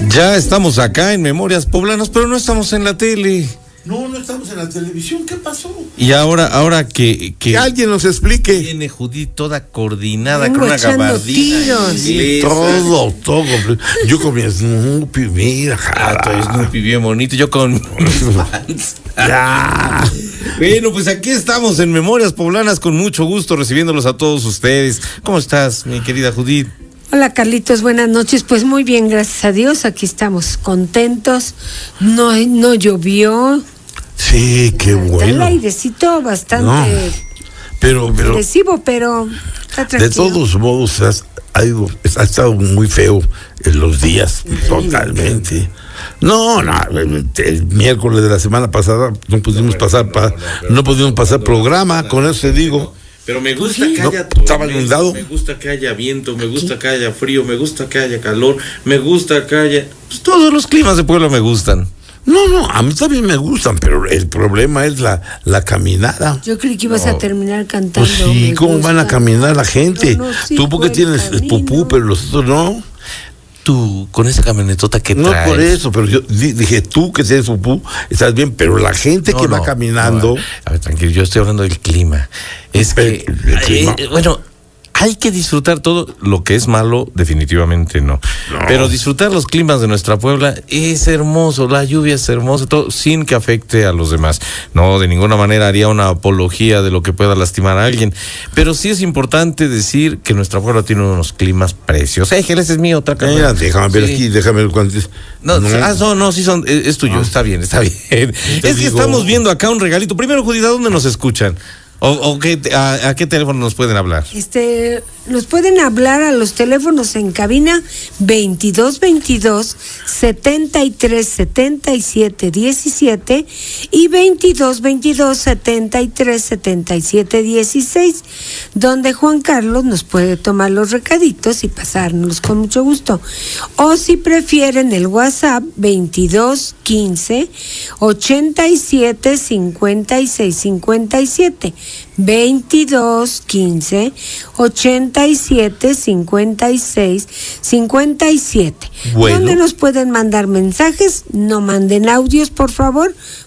Ya estamos acá en Memorias Poblanas, pero no estamos en la tele. No estamos en la televisión. ¿Qué pasó? Y ahora que alguien nos explique. Viene Judith toda coordinada con una gabardina. Todo. Yo con mi Snoopy, mira. Tu Snoopy bien bonito, yo con mis fans. Ya. Bueno, pues aquí estamos en Memorias Poblanas con mucho gusto recibiéndolos a todos ustedes. ¿Cómo estás, mi querida Judith? Hola Carlitos, buenas noches. Pues muy bien, gracias a Dios, aquí estamos contentos. No llovió. Sí, qué bueno. El airecito bastante pero agresivo, pero está tranquilo. De todos modos ha estado muy feo en los días, totalmente. No, el miércoles de la semana pasada no pudimos pasar programa, con eso te digo. Pero me gusta que haya estaba inundado. Me gusta que haya viento, me gusta que haya frío, me gusta que haya calor, me gusta que haya... Pues todos los climas de Puebla me gustan. No, a mí también me gustan, pero el problema es la caminada. Yo creí que ibas a terminar cantando. Pues sí, ¿cómo van a caminar la gente? Sí, tú porque tienes pupú, pero los otros no. Tú, con esa camionetota que traes. No por eso, pero yo dije, tú que tienes pupú, estás bien, pero la gente que va caminando... A ver, tranquilo, yo estoy hablando del clima. Es que, bueno, hay que disfrutar todo. Lo que es malo, definitivamente no. Pero disfrutar los climas de nuestra Puebla es hermoso, la lluvia es hermosa, todo sin que afecte a los demás. No, de ninguna manera haría una apología de lo que pueda lastimar a alguien. Pero sí es importante decir que nuestra Puebla tiene unos climas preciosos. Ese es mío, otra cámara. Déjame ver aquí, déjame ver cuántos. Es tuyo, está bien. Es que estamos viendo acá un regalito. Primero, Judith, ¿a dónde nos escuchan? ¿A qué teléfono nos pueden hablar? Nos pueden hablar a los teléfonos en cabina 2222-7377-17 y 2222-7377-16, donde Juan Carlos nos puede tomar los recaditos y pasárnoslos con mucho gusto. O si prefieren el WhatsApp 2215-875657. 2215-875657. Bueno. ¿Dónde nos pueden mandar mensajes? No manden audios, por favor,